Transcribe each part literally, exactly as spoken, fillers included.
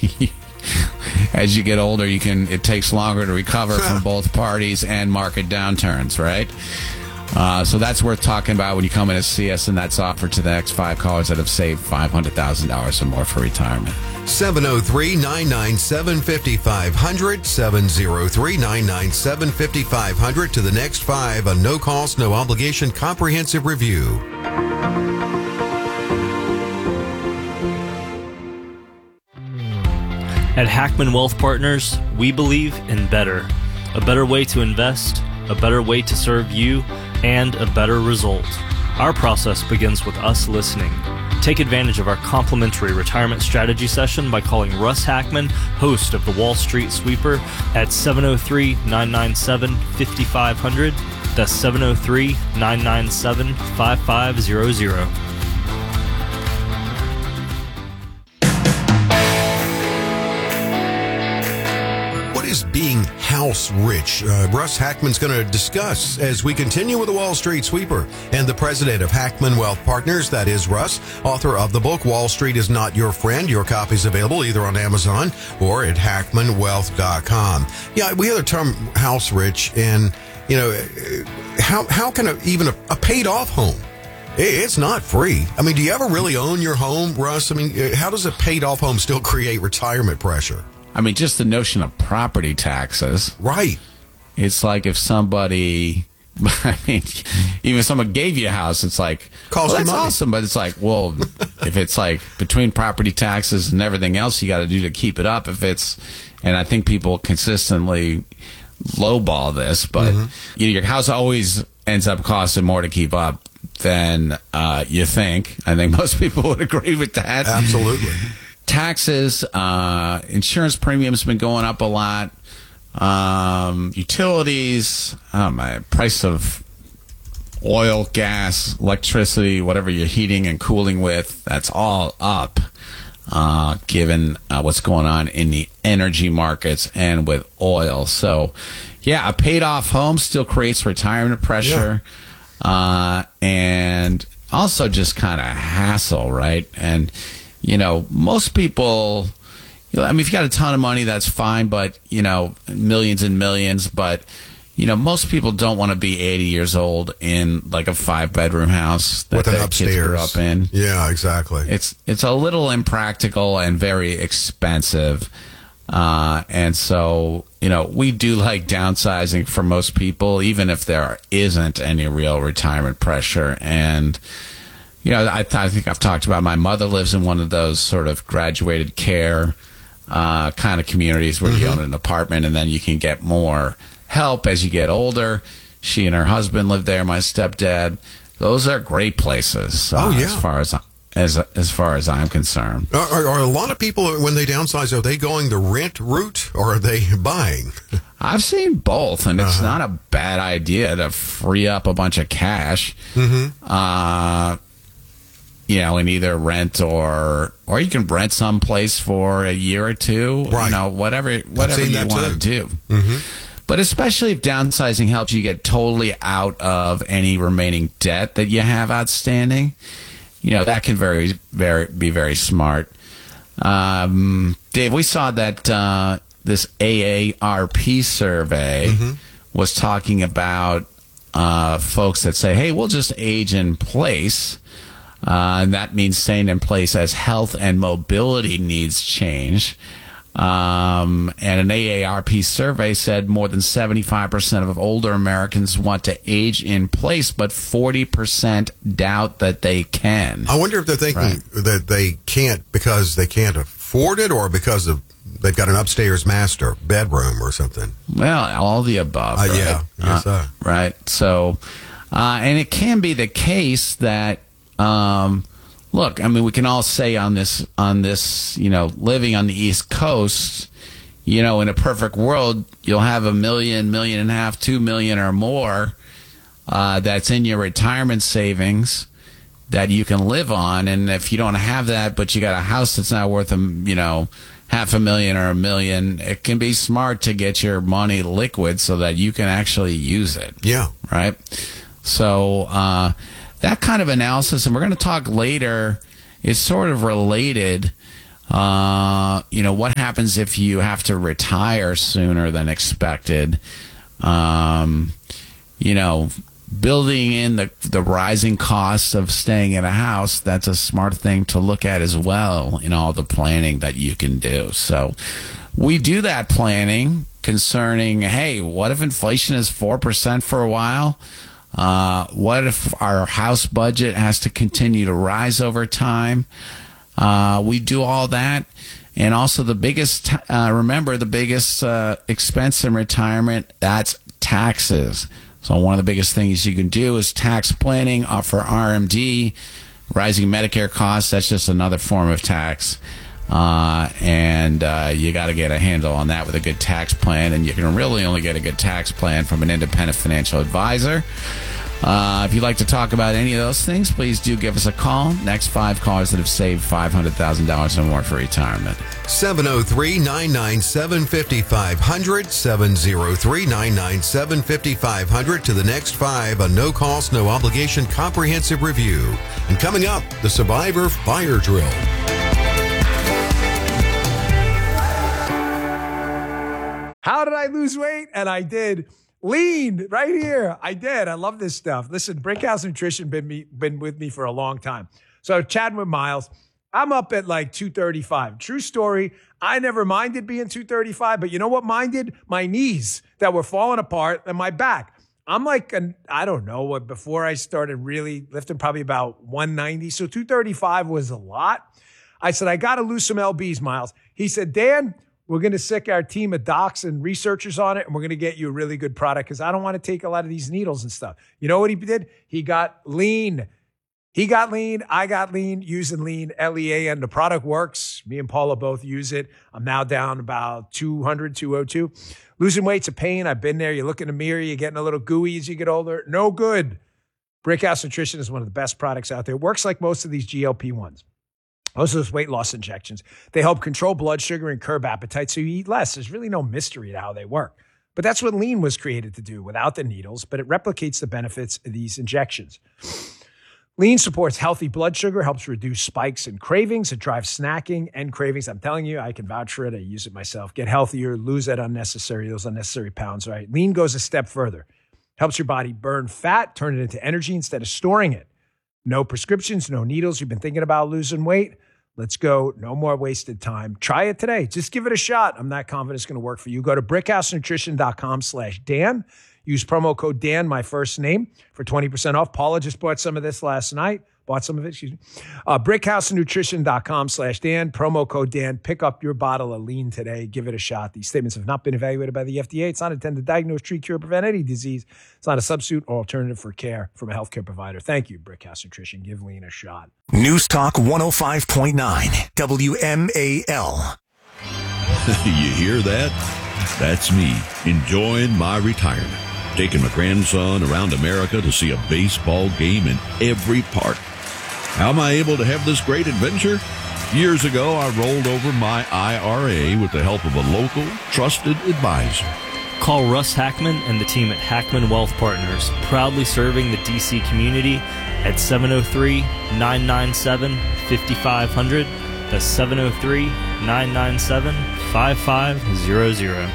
as you get older, you can. It takes longer to recover from both parties and market downturns, right? Uh, so that's worth talking about when you come in to see us, and that's offered to the next five callers that have saved five hundred thousand dollars or more for retirement. seven oh three, nine nine seven, five five zero zero, seven oh three, nine nine seven, five five zero zero to the next five, a no-cost, no-obligation comprehensive review. At Hackman Wealth Partners, we believe in better. A better way to invest, a better way to serve you, and a better result. Our process begins with us listening. Take advantage of our complimentary retirement strategy session by calling Russ Hackman, host of the Wall Street Sweeper, at seven oh three, nine nine seven, five five zero zero. That's seven oh three, nine nine seven, five five zero zero. Is being house rich? Uh, Russ Hackman's going to discuss as we continue with the Wall Street Sweeper and the president of Hackman Wealth Partners. That is Russ, author of the book Wall Street is Not Your Friend. Your copy is available either on Amazon or at hackman wealth dot com. Yeah, we hear the term house rich, and you know, how how can a, even a, a paid off home? It's not free. I mean, do you ever really own your home, Russ? I mean, how does a paid off home still create retirement pressure? I mean, just the notion of property taxes. Right. It's like if somebody, I mean, even if someone gave you a house, it's like, well, that's money. Awesome. But it's like, well, if it's like between property taxes and everything else you got to do to keep it up, if it's, and I think people consistently lowball this, but mm-hmm. you know, your house always ends up costing more to keep up than uh, you think. I think most people would agree with that. Absolutely. Taxes, uh, insurance premiums been going up a lot. Um, utilities, oh my, price of oil, gas, electricity, whatever you're heating and cooling with, that's all up, uh, given uh, what's going on in the energy markets and with oil. So, yeah, a paid-off home still creates retirement pressure, yeah. uh, and also just kind of hassle, right? And you know, most people, you know, I mean, if you got a ton of money, that's fine, but, you know, millions and millions, but, you know, most people don't want to be eighty years old in like a five bedroom house that with an their upstairs. kids grew up in. Yeah, exactly. It's, it's a little impractical and very expensive. Uh, and so, you know, we do like downsizing for most people, even if there isn't any real retirement pressure. And, you know, I, th- I think I've talked about my mother lives in one of those sort of graduated care uh, kind of communities where mm-hmm. you own an apartment and then you can get more help as you get older. She and her husband live there, my stepdad. Those are great places uh, oh, yeah. as far as as as far as I'm concerned. Are, are, are a lot of people, when they downsize, are they going the rent route or are they buying? I've seen both, and it's uh-huh. not a bad idea to free up a bunch of cash. Mm-hmm. Uh You know, in either rent or or you can rent someplace for a year or two. Right. You know, whatever whatever you want to do. Mm-hmm. But especially if downsizing helps you get totally out of any remaining debt that you have outstanding, you know, that can very very be very smart. Um, Dave, we saw that uh, this A A R P survey mm-hmm. was talking about uh, folks that say, "Hey, we'll just age in place." Uh, and that means staying in place as health and mobility needs change. Um, and an A A R P survey said more than seventy-five percent of older Americans want to age in place, but forty percent doubt that they can. I wonder if they're thinking right. that they can't because they can't afford it or because of they've got an upstairs master bedroom or something. Well, all the above. Uh, right? Yeah, yes, uh, right. So, uh, and it can be the case that Um, look, I mean, we can all say on this, on this, you know, living on the East Coast, you know, in a perfect world, you'll have a million, million and a half, two million or more uh, that's in your retirement savings that you can live on. And if you don't have that, but you got a house that's not worth, a, you know, half a million or a million, it can be smart to get your money liquid so that you can actually use it. Yeah. Right? So, uh, that kind of analysis, and we're going to talk later, is sort of related Uh, you know, what happens if you have to retire sooner than expected? Um, you know, building in the the rising costs of staying in a house, that's a smart thing to look at as well in all the planning that you can do. So we do that planning concerning, hey, what if inflation is four percent for a while? Uh, what if our house budget has to continue to rise over time? Uh, we do all that. And also the biggest, uh, remember the biggest uh, expense in retirement, that's taxes. So one of the biggest things you can do is tax planning, offer R M D, rising Medicare costs. That's just another form of tax. Uh, and uh, you got to get a handle on that with a good tax plan. And you can really only get a good tax plan from an independent financial advisor. Uh, if you'd like to talk about any of those things, please do give us a call. Next five callers that have saved five hundred thousand dollars or more for retirement. seven oh three, nine nine seven, five five zero zero, seven oh three, nine nine seven, five five zero zero to the next five, a no-cost, no-obligation comprehensive review. And coming up, the Survivor Fire Drill. How did I lose weight? And I did. Lean right here. I did. I love this stuff. Listen, Brickhouse Nutrition been me been with me for a long time. So chatting with Miles, I'm up at like two thirty-five. True story. I never minded being two thirty-five, but you know what minded? My knees that were falling apart and my back. I'm like, an, I don't know what, before I started really lifting, probably about one ninety. So two thirty-five was a lot. I said, I got to lose some L Bs, Miles. He said, Dan, we're going to sick our team of docs and researchers on it, and we're going to get you a really good product because I don't want to take a lot of these needles and stuff. You know what he did? He got lean. He got lean. I got lean using lean, L E A N. The product works. Me and Paula both use it. I'm now down about two hundred, two oh two. Losing weight's a pain. I've been there. You look in the mirror, you're getting a little gooey as you get older. No good. Brickhouse Nutrition is one of the best products out there. It works like most of these G L P ones. Most of those weight loss injections, they help control blood sugar and curb appetite so you eat less. There's really no mystery to how they work. But that's what lean was created to do without the needles, but it replicates the benefits of these injections. Lean supports healthy blood sugar, helps reduce spikes and cravings. It drives snacking and cravings. I'm telling you, I can vouch for it. I use it myself. Get healthier, lose that unnecessary, those unnecessary pounds, right? Lean goes a step further. Helps your body burn fat, turn it into energy instead of storing it. No prescriptions, no needles. You've been thinking about losing weight? Let's go. No more wasted time. Try it today. Just give it a shot. I'm not confident it's going to work for you. Go to brickhousenutrition.com slash Dan. Use promo code Dan, my first name, for twenty percent off. Paula just bought some of this last night. Bought some of it, excuse me. Uh, brickhousenutrition.com slash Dan. Promo code Dan. Pick up your bottle of lean today. Give it a shot. These statements have not been evaluated by the F D A. It's not intended to diagnose, treat, cure, prevent any disease. It's not a substitute or alternative for care from a healthcare provider. Thank you, Brickhouse Nutrition. Give lean a shot. News Talk one oh five point nine W M A L. You hear that? That's me enjoying my retirement. Taking my grandson around America to see a baseball game in every park. How am I able to have this great adventure? Years ago, I rolled over my I R A with the help of a local, trusted advisor. Call Russ Hackman and the team at Hackman Wealth Partners, proudly serving the D C community at seven oh three, nine nine seven, five five zero zero. That's seven oh three, nine nine seven, five five zero zero.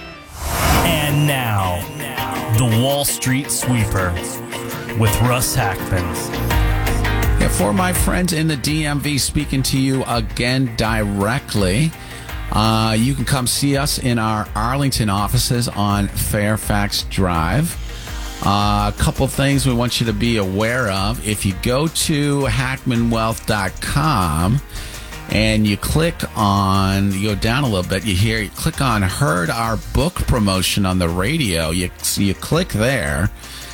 And now, the Wall Street Sweeper with Russ Hackman. Yeah, for my friends in the D M V, speaking to you again directly, uh, you can come see us in our Arlington offices on Fairfax Drive. Uh, a couple things we want you to be aware of. If you go to hackman wealth dot com and you click on, you go down a little bit, you hear, you click on Heard Our Book promotion on the radio. You, you click there.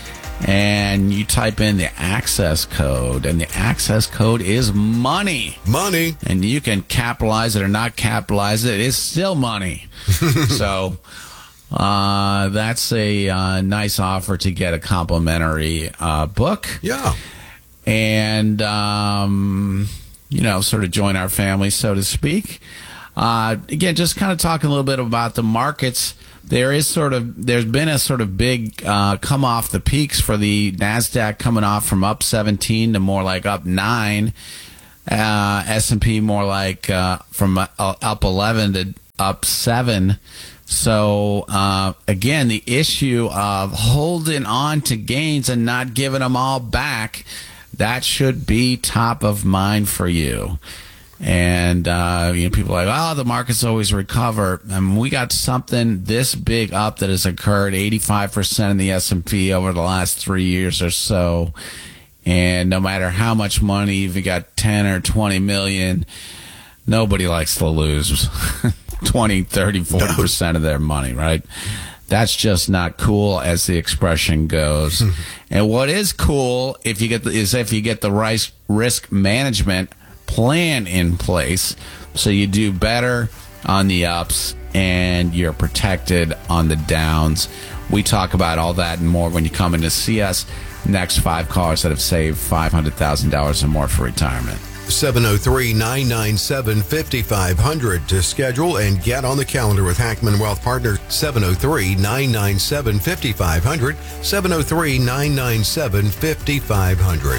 And you type in the access code, and the access code is money. Money. And you can capitalize it or not capitalize it. It's still money. So uh, that's a uh, nice offer to get a complimentary uh, book. Yeah. And, um, you know, sort of join our family, so to speak. Uh, again, just kind of talking a little bit about the markets. There is sort of, there's been a sort of big uh, come off the peaks for the NASDAQ, coming off from up seventeen to more like up nine. Uh, S and P more like uh, from uh, up eleven to up seven. So, uh, again, the issue of holding on to gains and not giving them all back, that should be top of mind for you. And, uh, you know, people are like, oh, the markets always recover. And we got something this big up that has occurred eighty-five percent in the S and P over the last three years or so. And no matter how much money, if you got ten or twenty million, nobody likes to lose twenty, thirty, forty percent of their money, right? That's just not cool, as the expression goes. And what is cool if you get the, is if you get the right risk management plan in place, so you do better on the ups and you're protected on the downs. We talk about all that and more when you come in to see us. Next five callers that have saved five hundred thousand dollars or more for retirement. seven oh three, nine nine seven, five five zero zero to schedule and get on the calendar with Hackman Wealth Partners. seven oh three, nine nine seven, five five zero zero. seven oh three, nine nine seven, five five zero zero.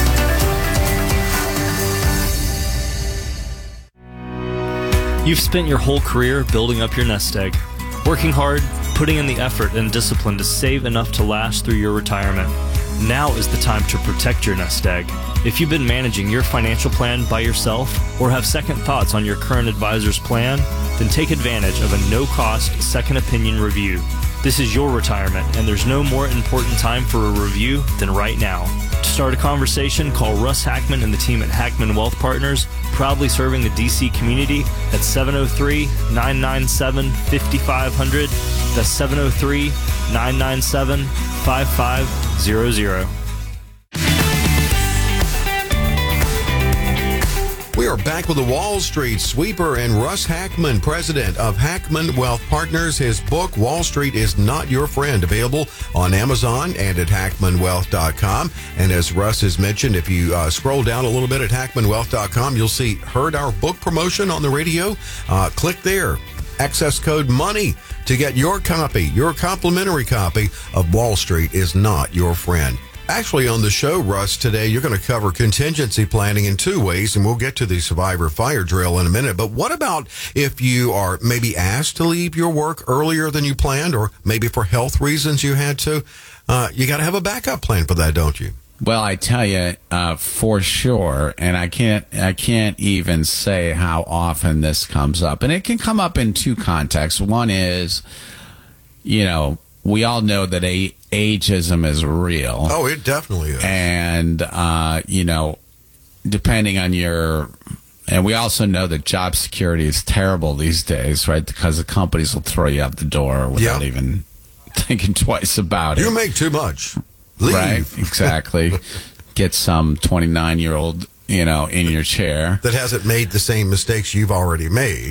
You've spent your whole career building up your nest egg, working hard, putting in the effort and discipline to save enough to last through your retirement. Now is the time to protect your nest egg. If you've been managing your financial plan by yourself or have second thoughts on your current advisor's plan, then take advantage of a no-cost second opinion review. This is your retirement, and there's no more important time for a review than right now. To start a conversation, call Russ Hackman and the team at Hackman Wealth Partners, proudly serving the D C community at seven oh three, nine nine seven, five five zero zero. That's seven oh three, nine nine seven, five five zero zero. We are back with the Wall Street Sweeper and Russ Hackman, president of Hackman Wealth Partners. His book, Wall Street is Not Your Friend, available on Amazon and at hackman wealth dot com. And as Russ has mentioned, if you uh, scroll down a little bit at hackman wealth dot com, you'll see heard our book promotion on the radio. Uh, click there. Access code MONEY to get your copy, your complimentary copy of Wall Street is Not Your Friend. Actually, on the show, Russ, today you're going to cover contingency planning in two ways, and we'll get to the survivor fire drill in a minute. But what about if you are maybe asked to leave your work earlier than you planned, or maybe for health reasons you had to? Uh, you got to have a backup plan for that, don't you? Well, I tell you, uh, for sure, and I can't, I can't even say how often this comes up, and it can come up in two contexts. One is, you know, we all know that a ageism is real. Oh, it definitely is. And, uh, you know, depending on your, and we also know that job security is terrible these days, right? Because the companies will throw you out the door without yeah. even thinking twice about it. You make too much. Leave. Right, exactly. Get some twenty-nine-year-old, you know, in your chair. That hasn't made the same mistakes you've already made.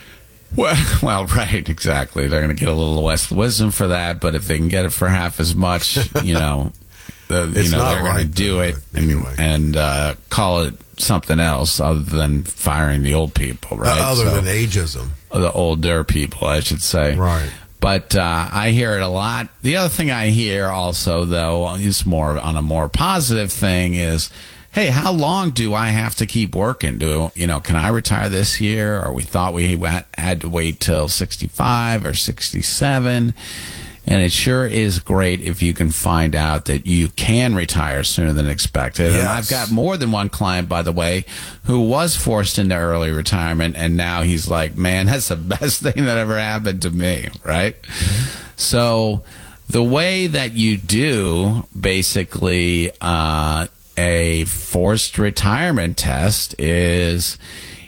Well, well, right, exactly. They're going to get a little less wisdom for that, but if they can get it for half as much, you know, the, you know, they're right, going to do it and, anyway. and uh, call it something else other than firing the old people, right? Uh, other so, than ageism. The older people, I should say. Right. But uh, I hear it a lot. The other thing I hear also, though, is more on a more positive thing is, hey, how long do I have to keep working? Do you know? Can I retire this year? Or we thought we had to wait till sixty-five or sixty-seven. And it sure is great if you can find out that you can retire sooner than expected. Yes. And I've got more than one client, by the way, who was forced into early retirement, and now he's like, man, that's the best thing that ever happened to me, right? Mm-hmm. So the way that you do basically uh, a forced retirement test is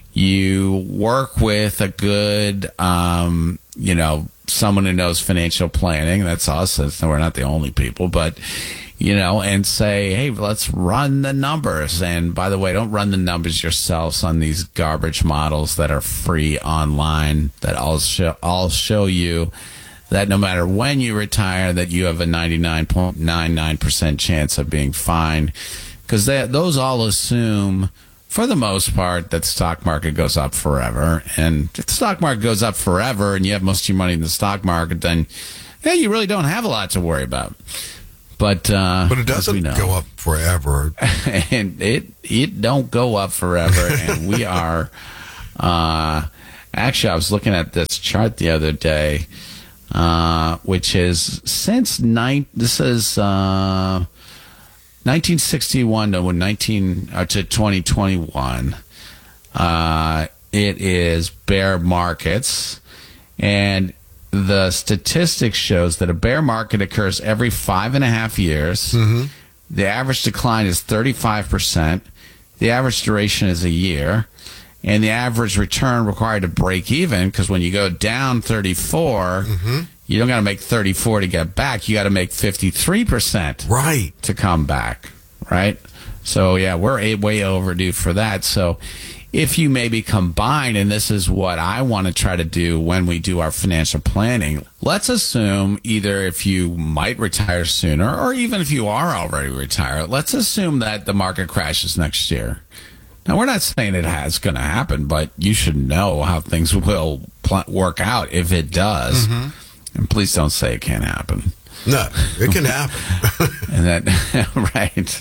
you work with a good, um, you know, someone who knows financial planning. That's us. That's, we're not the only people, but, you know, and say, hey, let's run the numbers. And by the way, don't run the numbers yourselves on these garbage models that are free online that all show, all show you that no matter when you retire, that you have a ninety-nine point nine nine percent chance of being fine. Because those all assume, for the most part, that the stock market goes up forever. And if the stock market goes up forever and you have most of your money in the stock market, then yeah, you really don't have a lot to worry about. But uh, But it doesn't go up forever. And it it don't go up forever. And we are uh, actually, I was looking at this chart the other day, uh, which is since nine. This is uh, nineteen sixty-one to nineteen uh, to twenty twenty-one. Uh, it is bear markets, and the statistics shows that a bear market occurs every five and a half years. Mm-hmm. The average decline is thirty-five percent. The average duration is a year. And the average return required to break even, because when you go down thirty-four, mm-hmm. you don't got to make thirty-four to get back. You got to make fifty-three percent right. to come back, right? So, yeah, we're a- way overdue for that. So if you maybe combine, and this is what I want to try to do when we do our financial planning, let's assume either if you might retire sooner or even if you are already retired, let's assume that the market crashes next year. Now, we're not saying it has going to happen, but you should know how things will pl- work out if it does. Mm-hmm. And please don't say it can't happen. No, it can happen. And that, right.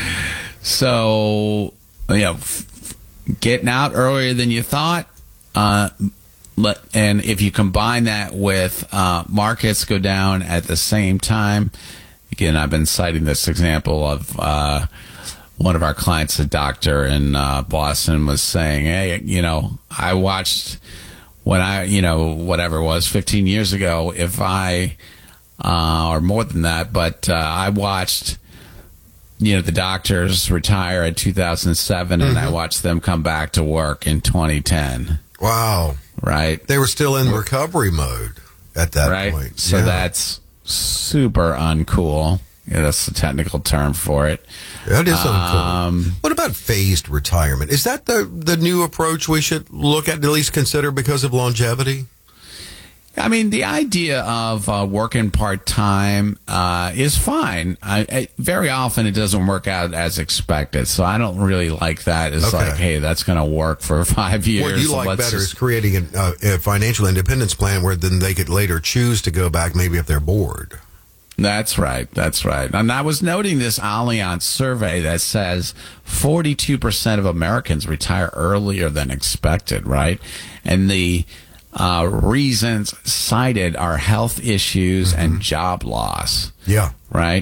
So, you know, getting out earlier than you thought, uh, let, and if you combine that with uh, markets go down at the same time, again, I've been citing this example of uh, one of our clients, a doctor in uh, Boston, was saying, hey, you know, I watched when I, you know, whatever it was, fifteen years ago, if I, uh, or more than that, but uh, I watched, you know, the doctors retire in two thousand seven, and mm-hmm. I watched them come back to work in twenty ten. Wow. Right. They were still in recovery mode at that right? point. So yeah. that's super uncool. Yeah, that's the technical term for it. That is uncool. Um, what about phased retirement? Is that the, the new approach we should look at, at least consider because of longevity? I mean, the idea of uh, working part-time uh, is fine. I, I, very often it doesn't work out as expected, so I don't really like that. It's Okay. like, hey, that's going to work for five years. What you so like let's better just- is creating a, uh, a financial independence plan where then they could later choose to go back maybe if they're bored. That's right. That's right. And I was noting this Allianz survey that says forty-two percent of Americans retire earlier than expected, right? And the uh, reasons cited are health issues mm-hmm. and job loss. Yeah. Right?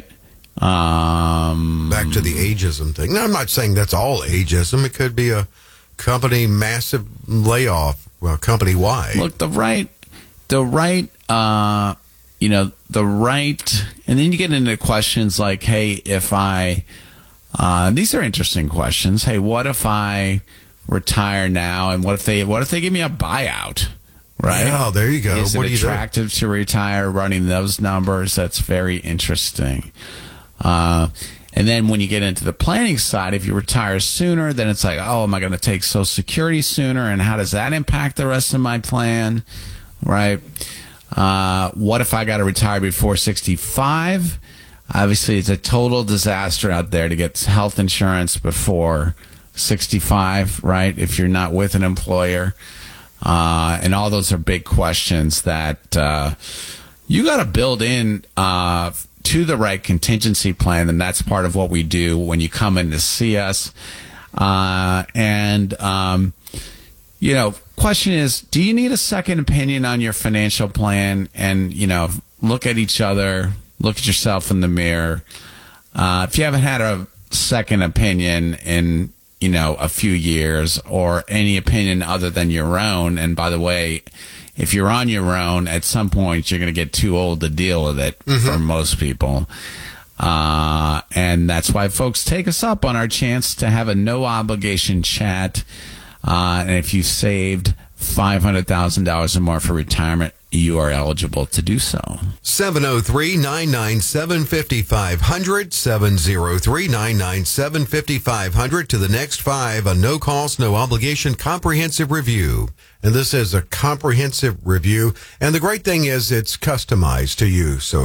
Um, Back to the ageism thing. Now, I'm not saying that's all ageism. It could be a company massive layoff, well, company-wide. Look, the right, the right, uh, you know, the right, and then you get into questions like, hey, if I, uh, these are interesting questions. Hey, what if I retire now, and what if they, what if they give me a buyout? Right? Oh, there you go. Is what it do you attractive to retire running those numbers? That's very interesting. Uh, and then when you get into the planning side, if you retire sooner, then it's like, oh, am I going to take Social Security sooner? And how does that impact the rest of my plan? Right? Uh, what if I got to retire before sixty-five? Obviously, it's a total disaster out there to get health insurance before sixty-five, right? If you're not with an employer. Uh, and all those are big questions that uh, you got to build in uh, to the right contingency plan. And that's part of what we do when you come in to see us. Uh, and, um, you know, question is, do you need a second opinion on your financial plan? And, you know, look at each other, look at yourself in the mirror. Uh, if you haven't had a second opinion in, you know, a few years or any opinion other than your own. And by the way, if you're on your own, at some point, you're going to get too old to deal with it mm-hmm. for most people. Uh, and that's why folks take us up on our chance to have a no obligation chat. Uh, and if you saved five hundred thousand dollars or more for retirement, you are eligible to do so. seven oh three, nine nine seven, five five zero zero, seven oh three, nine nine seven, five five zero zero. To the next five, a no-cost, no-obligation comprehensive review. And this is a comprehensive review. And the great thing is it's customized to you. So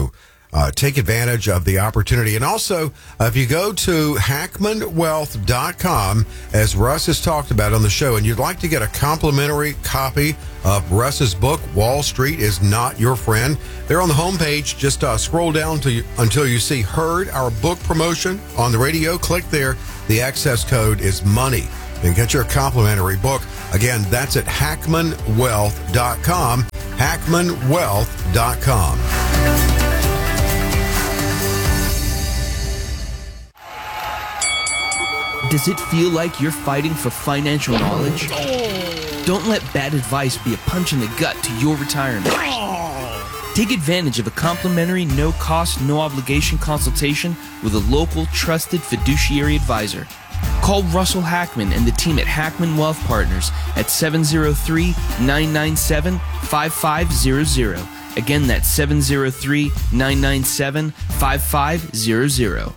Uh, take advantage of the opportunity. And also, uh, if you go to hackman wealth dot com, as Russ has talked about on the show, and you'd like to get a complimentary copy of Russ's book, Wall Street is Not Your Friend, there on the homepage, just uh, scroll down to you, until you see Heard, our book promotion on the radio. Click there. The access code is MONEY. And get your complimentary book. Again, that's at hackman wealth dot com. hackman wealth dot com. Does it feel like you're fighting for financial knowledge? Don't let bad advice be a punch in the gut to your retirement. Take advantage of a complimentary, no-cost, no-obligation consultation with a local, trusted fiduciary advisor. Call Russell Hackman and the team at Hackman Wealth Partners at seven oh three, nine nine seven, five five zero zero. Again, that's seven oh three, nine nine seven, five five zero zero.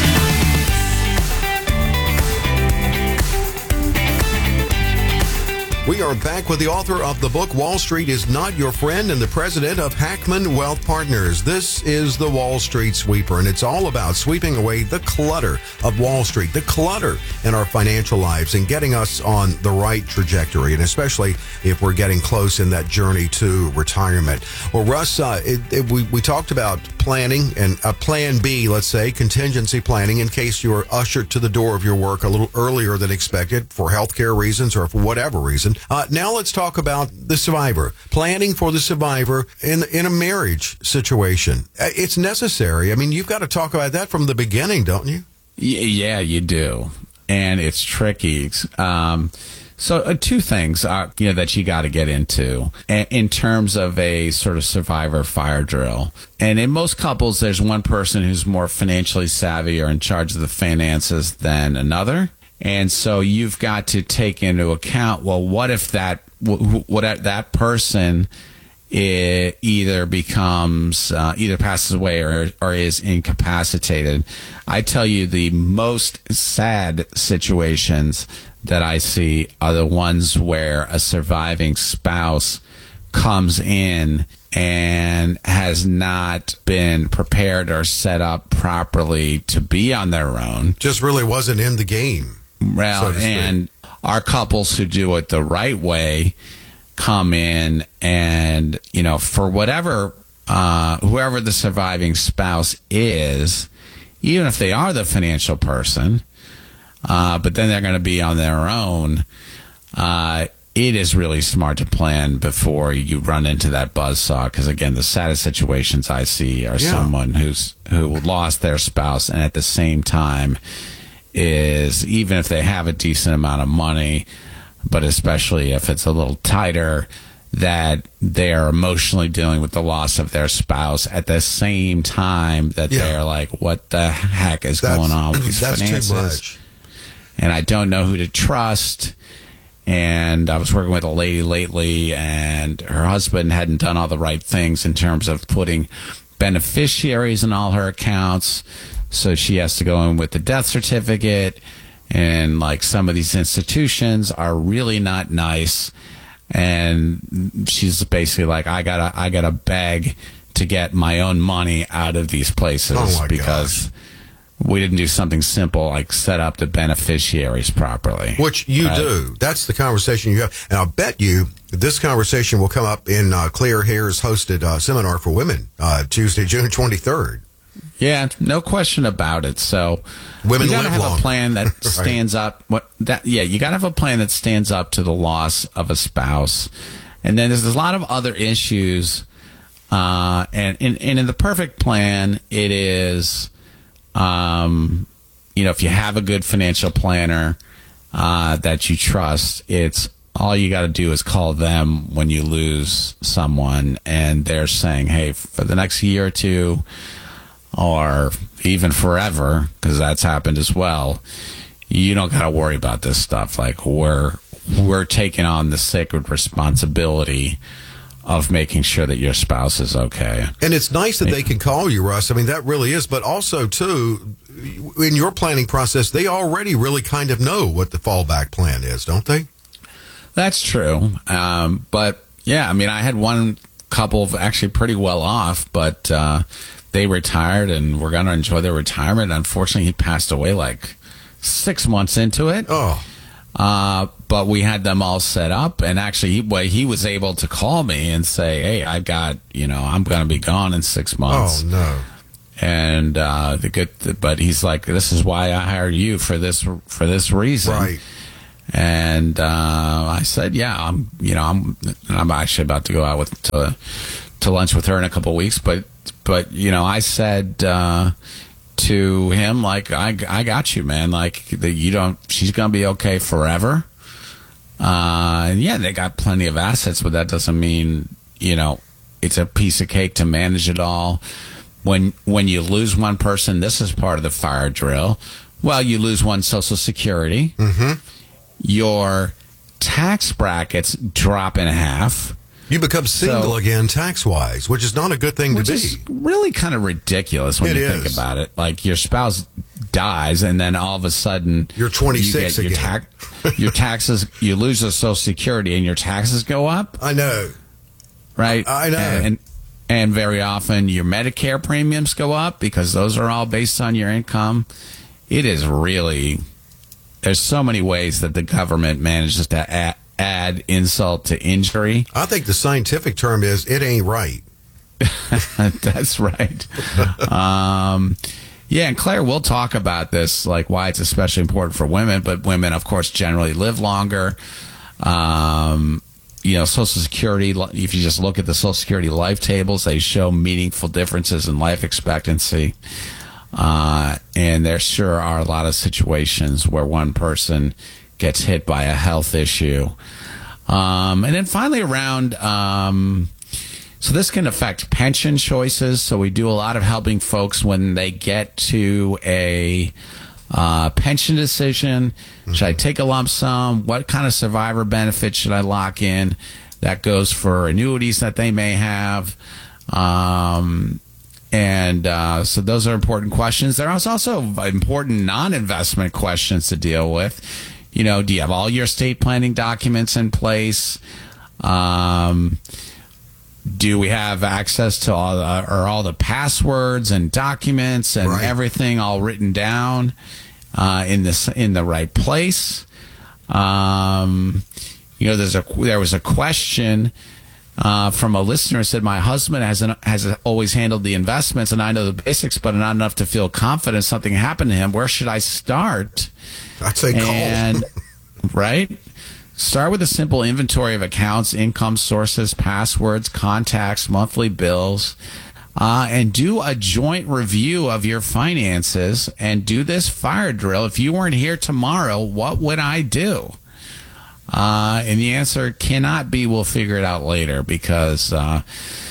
We are back with the author of the book, Wall Street is Not Your Friend, and the president of Hackman Wealth Partners. This is the Wall Street Sweeper, and it's all about sweeping away the clutter of Wall Street, the clutter in our financial lives, and getting us on the right trajectory, and especially if we're getting close in that journey to retirement. Well, Russ, uh, it, it, we, we talked about planning and a plan B, let's say, contingency planning in case you are ushered to the door of your work a little earlier than expected for healthcare reasons or for whatever reason. Uh, now let's talk about the survivor. Planning for the survivor in in a marriage situation. It's necessary. I mean, you've got to talk about that from the beginning, don't you? Yeah, you do. And it's tricky. Um, so uh, two things uh, you know, that you got to get into in terms of a sort of survivor fire drill. And in most couples, there's one person who's more financially savvy or in charge of the finances than another. And so you've got to take into account, well, what if that what if that person it either becomes uh, either passes away or or is incapacitated? I tell you, the most sad situations that I see are the ones where a surviving spouse comes in and has not been prepared or set up properly to be on their own. Just really wasn't in the game. Well, so and our couples who do it the right way come in and, you know, for whatever, uh, whoever the surviving spouse is, even if they are the financial person, uh, but then they're going to be on their own, uh, it is really smart to plan before you run into that buzzsaw. Because, again, the saddest situations I see are yeah. someone who's who lost their spouse and at the same time is, even if they have a decent amount of money, but especially if it's a little tighter, that they are emotionally dealing with the loss of their spouse at the same time that yeah. they're like, what the heck is that's, going on with these that's finances? Too much. And I don't know who to trust. And I was working with a lady lately, and her husband hadn't done all the right things in terms of putting beneficiaries in all her accounts. So she has to go in with the death certificate, and like some of these institutions are really not nice. And she's basically like, I gotta, I gotta beg to get my own money out of these places oh because gosh. we didn't do something simple like set up the beneficiaries properly. Which you right? do. That's the conversation you have. And I'll bet you this conversation will come up in uh, Clear Hair's hosted uh, seminar for women uh, Tuesday, June twenty-third. Yeah, no question about it. So women you got to have long. a plan that right. stands up. What that? Yeah, you got to have a plan that stands up to the loss of a spouse. And then there's a lot of other issues. Uh, and, and and in the perfect plan, it is, um, you know, if you have a good financial planner uh, that you trust, it's all you got to do is call them when you lose someone, and they're saying, hey, for the next year or two, or even forever, because that's happened as well, you don't got to worry about this stuff. Like, we're we're taking on the sacred responsibility of making sure that your spouse is okay. And it's nice that they can call you, Russ. I mean, that really is. But also, too, in your planning process, they already really kind of know what the fallback plan is, don't they? That's true. Um, but, yeah, I mean, I had one couple of actually pretty well off, but uh, they retired and were going to enjoy their retirement. Unfortunately, he passed away like six months into it. Oh. Uh, but we had them all set up, and actually, he, well, he was able to call me and say, "Hey, I got, you know, I'm going to be gone in six months." Oh no! And uh, the good, but he's like, "This is why I hired you for this for this reason." Right. And uh, I said, "Yeah, I'm, you know, I'm, I'm actually about to go out with to to lunch with her in a couple of weeks." But, but you know, I said. Uh, to him, like, I, I got you, man. Like, the, you don't, she's going to be okay forever. Uh, and yeah, they got plenty of assets, but that doesn't mean, you know, it's a piece of cake to manage it all. When, when you lose one person, this is part of the fire drill. Well, you lose one Social Security. Mm-hmm. Your tax brackets drop in half. You become single So- again tax-wise, which is not a good thing Which to be. is really kind of ridiculous when It you is. think about it. Like, your spouse dies, and then all of a sudden You're twenty-six you get again. your, tax, your taxes, you lose the Social Security, and your taxes go up, I know. right? I know. And and very often your Medicare premiums go up because those are all based on your income. It is really, there's so many ways that the government manages to add, add insult to injury. I think the scientific term is it ain't right. That's right. um, yeah, and Claire, we'll talk about this, like why it's especially important for women, but women, of course, generally live longer. Um, you know, Social Security, if you just look at the Social Security life tables, they show meaningful differences in life expectancy. Uh, and there sure are a lot of situations where one person gets hit by a health issue. Um, and then finally around, um, so this can affect pension choices. So we do a lot of helping folks when they get to a uh, pension decision. Mm-hmm. Should I take a lump sum? What kind of survivor benefit should I lock in? That goes for annuities that they may have. Um, and uh, so those are important questions. There are also important non-investment questions to deal with. You know, do you have all your estate planning documents in place? Um, do we have access to all the, or all the passwords and documents and Right. everything all written down uh, in this in the right place? Um, you know, there's a there was a question uh, from a listener who said, "My husband has an, has always handled the investments, and I know the basics, but not enough to feel confident something happened to him. Where should I start?" I'd say call. And right, start with a simple inventory of accounts, income sources, passwords, contacts, monthly bills, uh, and do a joint review of your finances and do this fire drill. If you weren't here tomorrow, what would I do? Uh, and the answer cannot be, we'll figure it out later, because uh,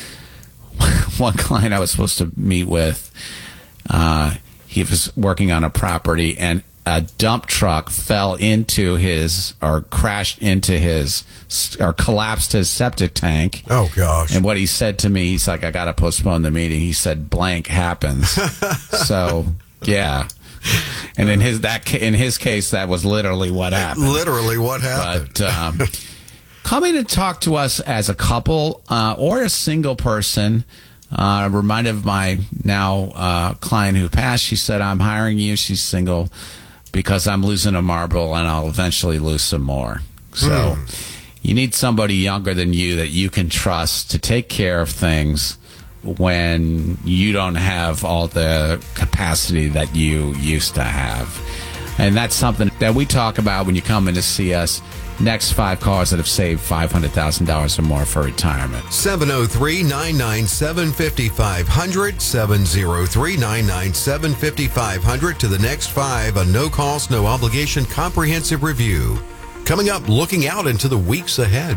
one client I was supposed to meet with, uh, he was working on a property, and a dump truck fell into his, or crashed into his, or collapsed his septic tank. Oh, gosh. And what he said to me, he's like, "I got to postpone the meeting." He said, "Blank happens." So, yeah. And in his that ca- in his case, that was literally what happened. Literally what happened. But um, come in and talk to us as a couple uh, or a single person. Uh, I'm reminded of my now uh, client who passed. She said, "I'm hiring you." She's single because I'm losing a marble and I'll eventually lose some more. So Hmm. you need somebody younger than you that you can trust to take care of things when you don't have all the capacity that you used to have. And that's something that we talk about when you come in to see us. Next five callers that have saved five hundred thousand dollars or more for retirement. seven oh three, nine nine seven, five five zero zero, seven oh three, nine nine seven, five five zero zero to the next five, a no-cost, no-obligation comprehensive review. Coming up, looking out into the weeks ahead.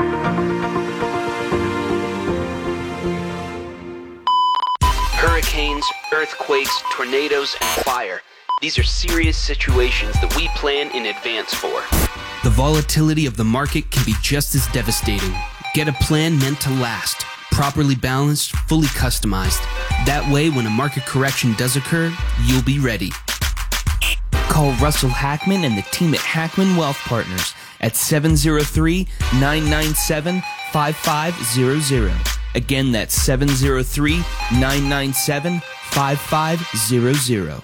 Hurricanes, earthquakes, tornadoes, and fire. These are serious situations that we plan in advance for. The volatility of the market can be just as devastating. Get a plan meant to last, properly balanced, fully customized. That way, when a market correction does occur, you'll be ready. Call Russell Hackman and the team at Hackman Wealth Partners at seven oh three, nine nine seven, five five zero zero. Again, that's seven zero three, nine nine seven, five five zero zero.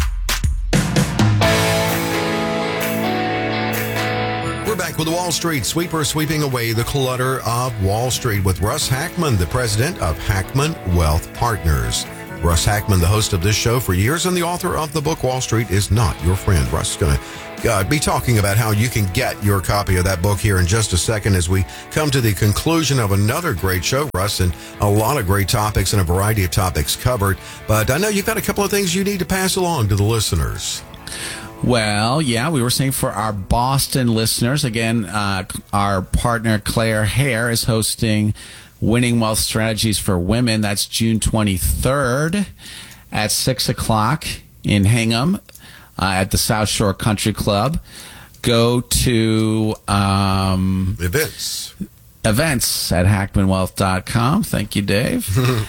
We're back with the Wall Street Sweeper, sweeping away the clutter of Wall Street with Russ Hackman, the president of Hackman Wealth Partners. Russ Hackman, the host of this show for years and the author of the book Wall Street Is Not Your Friend. Russ is going to uh, be talking about how you can get your copy of that book here in just a second as we come to the conclusion of another great show, Russ, and a lot of great topics and a variety of topics covered. But I know you've got a couple of things you need to pass along to the listeners. Well, yeah, we were saying for our Boston listeners, again, uh, our partner Claire Hare is hosting Winning Wealth Strategies for Women. That's June twenty-third at six o'clock in Hingham uh, at the South Shore Country Club. Go to um, events. Events at hackman wealth dot com. Thank you, Dave.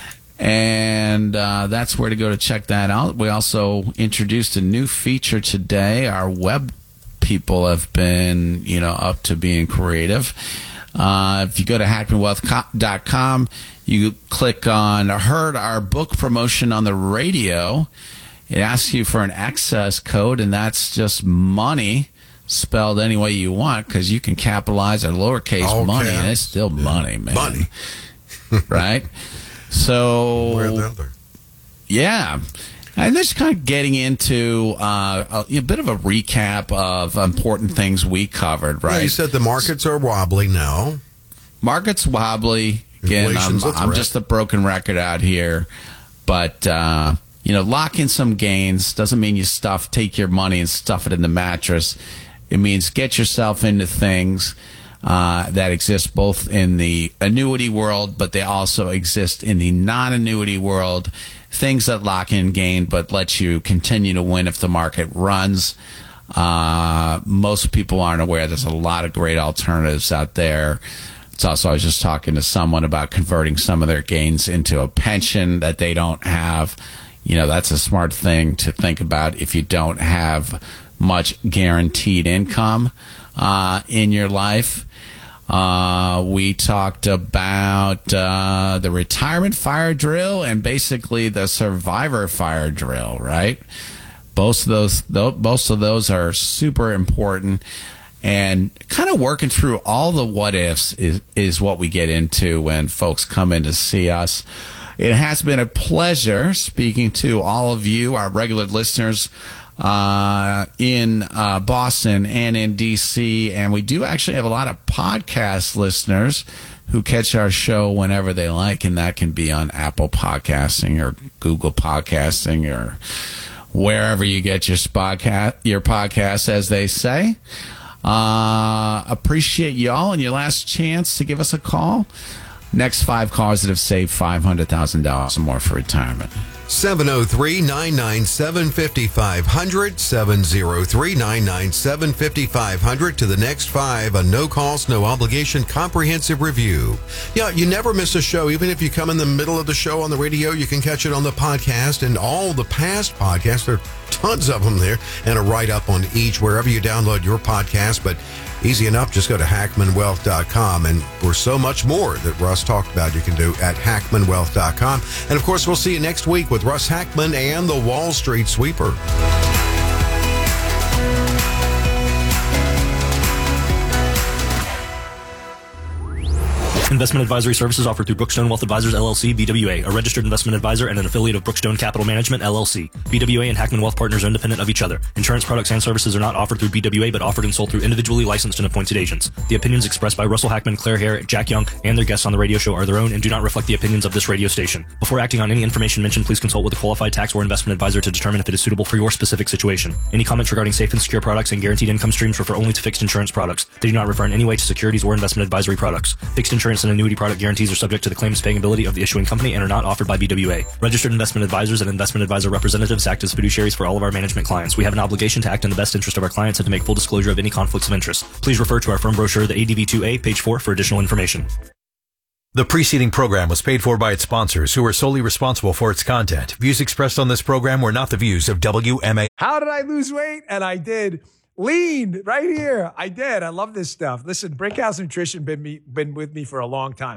And uh, that's where to go to check that out. We also introduced a new feature today. Our web people have been, you know, up to being creative. Uh, if you go to hackman wealth dot com, you click on heard our book promotion on the radio. It asks you for an access code, and that's just money spelled any way you want, because you can capitalize or lowercase All money, caps. and it's still Yeah. money, man. Money. Right? So, Where the other? yeah. And just kind of getting into uh, a, a bit of a recap of important things we covered, right? Yeah, you said the markets are wobbly now. Market's wobbly. Again, I'm, Inflation's a I'm threat. just a broken record out here. But, uh, you know, lock in some gains. Doesn't mean you stuff, take your money and stuff it in the mattress. It means get yourself into things uh, that exist both in the annuity world, but they also exist in the non-annuity world. Things that lock in gain, but let you continue to win if the market runs. Uh, most people aren't aware there's a lot of great alternatives out there. It's also, I was just talking to someone about converting some of their gains into a pension that they don't have. You know, that's a smart thing to think about if you don't have much guaranteed income uh, in your life. Uh, we talked about uh, the retirement fire drill and basically the survivor fire drill, right? Both of those, th- most of those are super important, and kind of working through all the what ifs is is what we get into when folks come in to see us. It has been a pleasure speaking to all of you, our regular listeners, uh, in uh, Boston and in D C, and we do actually have a lot of podcast listeners who catch our show whenever they like, and that can be on Apple Podcasting or Google Podcasting or wherever you get your podcast, your podcast, as they say. Uh, appreciate y'all, and your last chance to give us a call. Next five callers that have saved five hundred thousand dollars or more for retirement. seven oh three, nine nine seven, five five zero zero, seven oh three, nine nine seven, five five zero zero. To the next five, a no-cost, no-obligation comprehensive review. Yeah, you never miss a show. Even if you come in the middle of the show on the radio, you can catch it on the podcast and all the past podcasts. There are tons of them there, and a write-up on each wherever you download your podcast. But easy enough, just go to hackman wealth dot com. And for so much more that Russ talked about, you can do at hackman wealth dot com. And of course, we'll see you next week with Russ Hackman and the Wall Street Sweeper. Investment advisory services offered through Brookstone Wealth Advisors, L L C, B W A, a registered investment advisor and an affiliate of Brookstone Capital Management, L L C. B W A and Hackman Wealth Partners are independent of each other. Insurance products and services are not offered through B W A, but offered and sold through individually licensed and appointed agents. The opinions expressed by Russell Hackman, Claire Hare, Jack Young, and their guests on the radio show are their own and do not reflect the opinions of this radio station. Before acting on any information mentioned, please consult with a qualified tax or investment advisor to determine if it is suitable for your specific situation. Any comments regarding safe and secure products and guaranteed income streams refer only to fixed insurance products. They do not refer in any way to securities or investment advisory products. Fixed insurance and annuity product guarantees are subject to the claims paying ability of the issuing company and are not offered by B W A. Registered investment advisors and investment advisor representatives act as fiduciaries for all of our management clients. We have an obligation to act in the best interest of our clients and to make full disclosure of any conflicts of interest. Please refer to our firm brochure, the A D V two A, page four, for additional information. The preceding program was paid for by its sponsors, who are solely responsible for its content. Views expressed on this program were not the views of W M A. How did I lose weight? And I did. Lean right here. I did. I love this stuff. Listen, Brickhouse Nutrition been me been with me for a long time.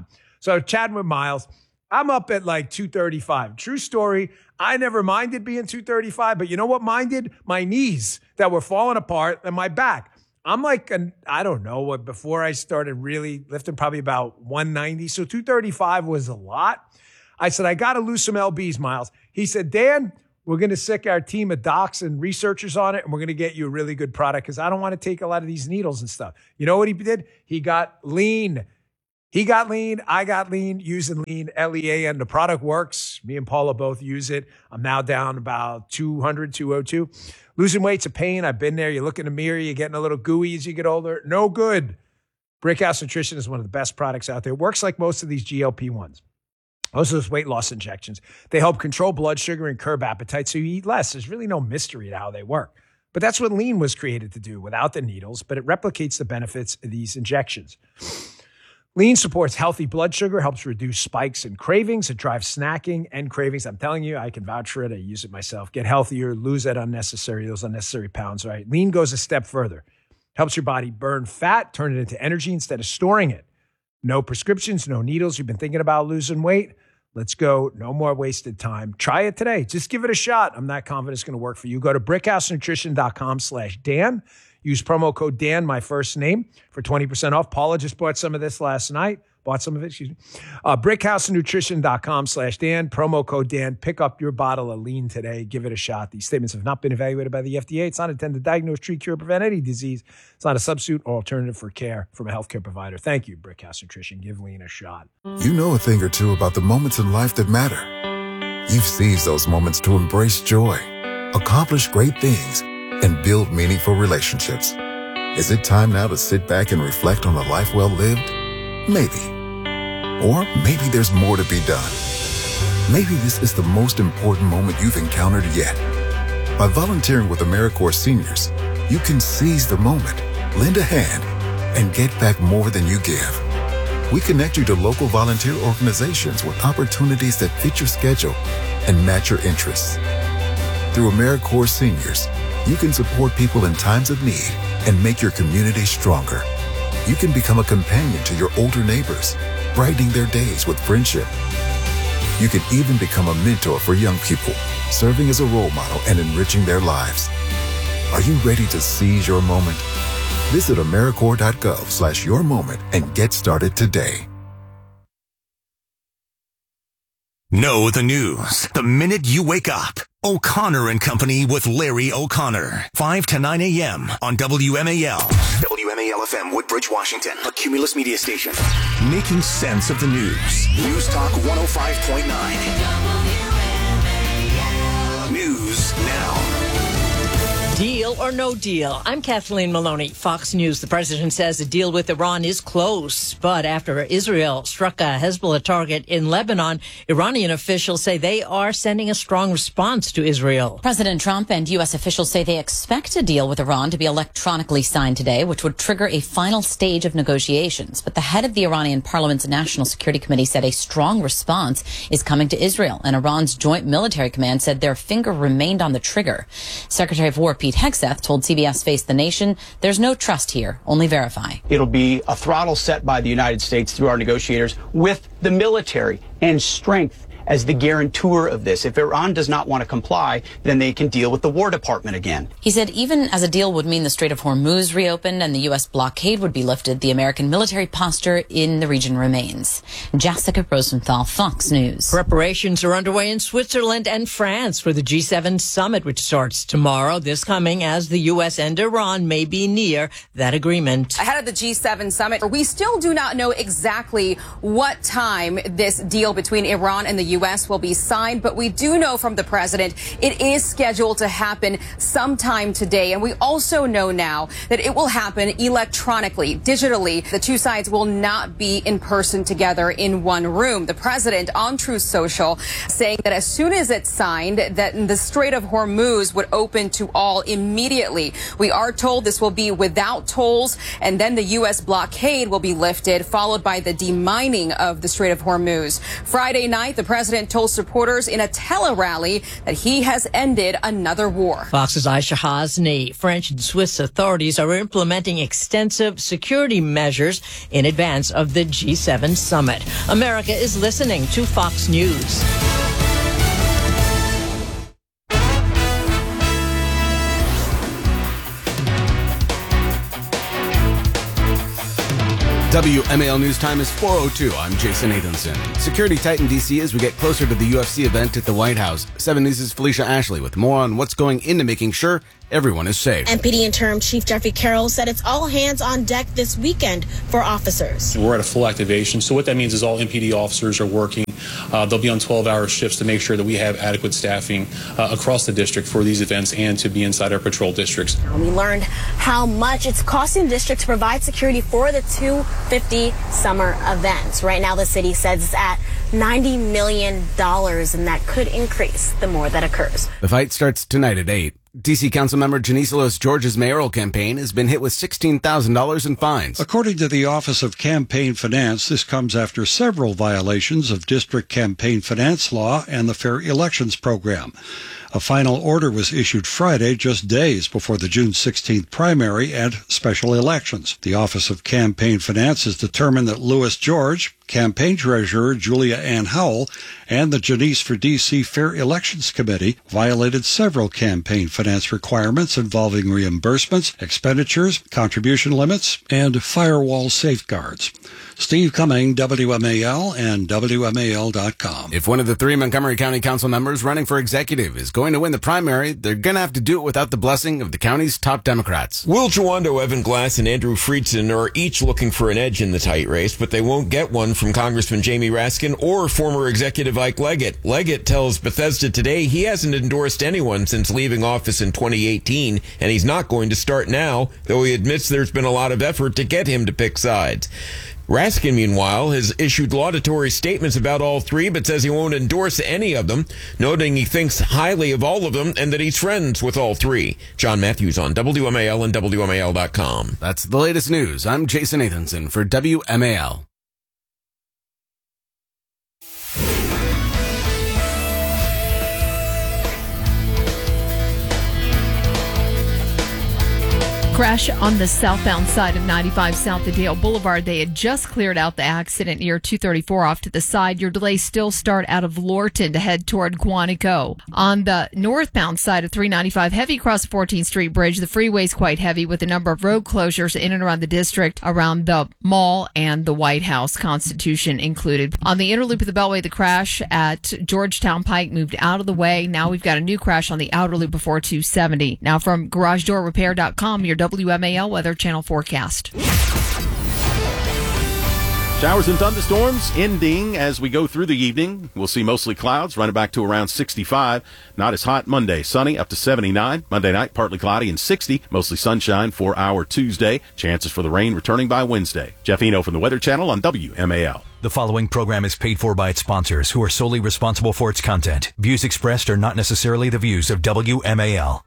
So chatting with Miles, I'm up at like two thirty-five. True story. I never minded being two thirty-five, but you know what minded? My knees that were falling apart and my back. I'm like, an, I don't know, what before I started really lifting, probably about one ninety. So two thirty-five was a lot. I said, I got to lose some L Bs, Miles. He said, Dan, we're going to sick our team of docs and researchers on it, and we're going to get you a really good product because I don't want to take a lot of these needles and stuff. You know what he did? He got lean. He got lean. I got lean using lean, L E A N. The product works. Me and Paula both use it. I'm now down about two hundred, two oh two. Losing weight's a pain. I've been there. You look in the mirror, you're getting a little gooey as you get older. No good. Brickhouse Nutrition is one of the best products out there. It works like most of these G L P ones. Most of those weight loss injections. They help control blood sugar and curb appetite so you eat less. There's really no mystery to how they work. But that's what lean was created to do without the needles, but it replicates the benefits of these injections. Lean supports healthy blood sugar, helps reduce spikes and cravings. It drives snacking and cravings. I'm telling you, I can vouch for it. I use it myself. Get healthier, lose that unnecessary, those unnecessary pounds, right? Lean goes a step further. Helps your body burn fat, turn it into energy instead of storing it. No prescriptions, no needles. You've been thinking about losing weight? Let's go. No more wasted time. Try it today. Just give it a shot. I'm not confident it's going to work for you. Go to brickhousenutrition.com slash Dan. Use promo code Dan, my first name, for twenty percent off. Paula just bought some of this last night. Bought some of it, excuse me. Uh, brickhousenutrition.com slash Dan. Promo code Dan. Pick up your bottle of lean today. Give it a shot. These statements have not been evaluated by the F D A. It's not intended to diagnose, treat, cure, or prevent any disease. It's not a substitute or alternative for care from a healthcare provider. Thank you, Brickhouse Nutrition. Give lean a shot. You know a thing or two about the moments in life that matter. You've seized those moments to embrace joy, accomplish great things, and build meaningful relationships. Is it time now to sit back and reflect on a life well lived? Maybe. Or maybe there's more to be done. Maybe this is the most important moment you've encountered yet. By volunteering with AmeriCorps Seniors, you can seize the moment, lend a hand, and get back more than you give. We connect you to local volunteer organizations with opportunities that fit your schedule and match your interests. Through AmeriCorps Seniors, you can support people in times of need and make your community stronger. You can become a companion to your older neighbors, brightening their days with friendship. You can even become a mentor for young people, serving as a role model and enriching their lives. Are you ready to seize your moment? Visit AmeriCorps.gov slash your moment and get started today. Know the news the minute you wake up. O'Connor and Company with Larry O'Connor. five to nine a.m. on W M A L. W M A L F M, Woodbridge, Washington. A Cumulus media station. Making sense of the news. News Talk one oh five point nine. News now. Deal or no deal? I'm Kathleen Maloney, Fox News. The president says a deal with Iran is close, but after Israel struck a Hezbollah target in Lebanon, Iranian officials say they are sending a strong response to Israel. President Trump and U S officials say they expect a deal with Iran to be electronically signed today, which would trigger a final stage of negotiations. But the head of the Iranian Parliament's National Security Committee said a strong response is coming to Israel, and Iran's Joint Military Command said their finger remained on the trigger. Secretary of War Pete Hegseth told C B S Face the Nation, there's no trust here, only verify. It'll be a throttle set by the United States through our negotiators with the military and strength as the guarantor of this. If Iran does not want to comply, then they can deal with the War Department again. He said even as a deal would mean the Strait of Hormuz reopened and the U S blockade would be lifted, the American military posture in the region remains. Jessica Rosenthal, Fox News. Preparations are underway in Switzerland and France for the G seven summit, which starts tomorrow. This coming as the U S and Iran may be near that agreement. Ahead of the G seven summit, we still do not know exactly what time this deal between Iran and the U S will be signed, but we do know from the president it is scheduled to happen sometime today. And we also know now that it will happen electronically, digitally. The two sides will not be in person together in one room. The president on Truth Social saying that as soon as it's signed, that the Strait of Hormuz would open to all immediately. We are told this will be without tolls, and then the U S blockade will be lifted, followed by the demining of the Strait of Hormuz. Friday night, the president president told supporters in a tele-rally that he has ended another war. Fox's Aisha Hasni. French and Swiss authorities are implementing extensive security measures in advance of the G seven summit. America is listening to Fox News. W M A L News Time is four oh two. I'm Jason Nathanson. Security tighten D C as we get closer to the U F C event at the White House. seven News' Felicia Ashley with more on what's going into making sure everyone is safe. M P D Interim Chief Jeffrey Carroll said it's all hands on deck this weekend for officers. We're at a full activation, so what that means is all M P D officers are working. Uh, they'll be on twelve-hour shifts to make sure that we have adequate staffing uh, across the district for these events and to be inside our patrol districts. We learned how much it's costing the district to provide security for the two fifty summer events. Right now, the city says it's at ninety million dollars, and that could increase the more that occurs. The fight starts tonight at eight. D C Councilmember Janice Louis George's mayoral campaign has been hit with sixteen thousand dollars in fines. According to the Office of Campaign Finance, this comes after several violations of district campaign finance law and the Fair Elections Program. A final order was issued Friday, just days before the June sixteenth primary and special elections. The Office of Campaign Finance has determined that Louis George, campaign treasurer Julia Ann Howell, and the Janice for D C Fair Elections Committee violated several campaign finance requirements involving reimbursements, expenditures, contribution limits, and firewall safeguards. Steve Cumming, W M A L and W M A L dot com. If one of the three Montgomery County Council members running for executive is going to win the primary, they're going to have to do it without the blessing of the county's top Democrats. Will Jawando, Evan Glass, and Andrew Friedson are each looking for an edge in the tight race, but they won't get one from Congressman Jamie Raskin or former executive Ike Leggett. Leggett tells Bethesda Today he hasn't endorsed anyone since leaving office in twenty eighteen, and he's not going to start now, though he admits there's been a lot of effort to get him to pick sides. Raskin, meanwhile, has issued laudatory statements about all three, but says he won't endorse any of them, noting he thinks highly of all of them and that he's friends with all three. John Matthews on W M A L and W M A L dot com. That's the latest news. I'm Jason Nathanson for W M A L. Crash on the southbound side of ninety-five south of Dale Boulevard. They had just cleared out the accident near two thirty-four off to the side. Your delays still start out of Lorton to head toward Quantico. On the northbound side of three ninety-five, heavy across the fourteenth Street Bridge. The freeway's quite heavy with a number of road closures in and around the district, around the mall and the White House, Constitution included. On the inner loop of the Beltway, the crash at Georgetown Pike moved out of the way. Now we've got a new crash on the outer loop before two seventy. Now from garage door repair dot com, your W M A L Weather Channel forecast. Showers and thunderstorms ending as we go through the evening. We'll see mostly clouds running back to around sixty-five. Not as hot Monday. Sunny up to seventy-nine. Monday night, partly cloudy and sixty. Mostly sunshine for our Tuesday. Chances for the rain returning by Wednesday. Jeff Eno from the Weather Channel on W M A L. The following program is paid for by its sponsors, who are solely responsible for its content. Views expressed are not necessarily the views of W M A L.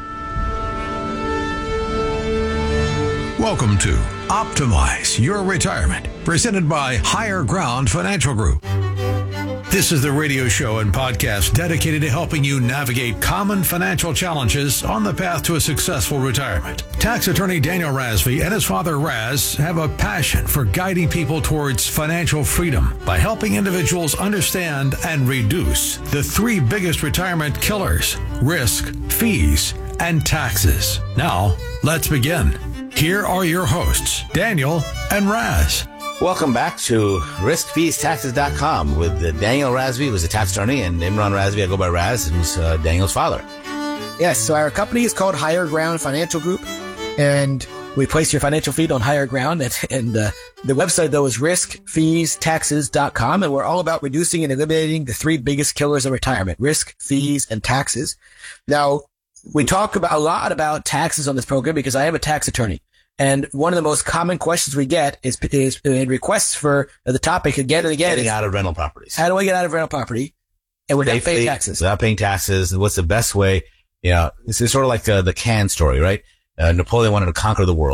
Welcome to Optimize Your Retirement, presented by Higher Ground Financial Group. This is the radio show and podcast dedicated to helping you navigate common financial challenges on the path to a successful retirement. Tax attorney Daniel Razvi and his father Raz have a passion for guiding people towards financial freedom by helping individuals understand and reduce the three biggest retirement killers: risk, fees, and taxes. Now, let's begin. Here are your hosts, Daniel and Raz. Welcome back to risk fees taxes dot com with uh, Daniel Razvi, who's a tax attorney, and Imran Razvi, I go by Raz, who's uh, Daniel's father. Yes, so our company is called Higher Ground Financial Group, and we place your financial feet on higher ground. And, and uh, the website, though, is risk fees taxes dot com, and we're all about reducing and eliminating the three biggest killers of retirement: risk, fees, and taxes. Now, we talk about a lot about taxes on this program because I am a tax attorney. And one of the most common questions we get is, is uh, requests for uh, the topic again and again. Getting is, out of rental properties. How do I get out of rental property and without Safely, paying taxes? Without paying taxes. What's the best way? You know, this is sort of like uh, the can story, right? Uh, Napoleon wanted to conquer the world.